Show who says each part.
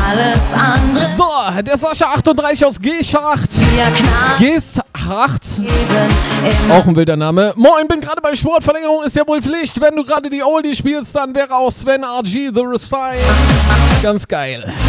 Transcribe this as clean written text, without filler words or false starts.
Speaker 1: alles andere.
Speaker 2: So, der Sascha 38 aus G-Schacht. G-Schacht. Auch ein wilder Name. Moin, bin gerade beim Sportverlängerung, ist ja wohl Pflicht. Wenn du gerade die Oldie spielst, dann wäre auch Sven RG The Restyle. Ganz geil.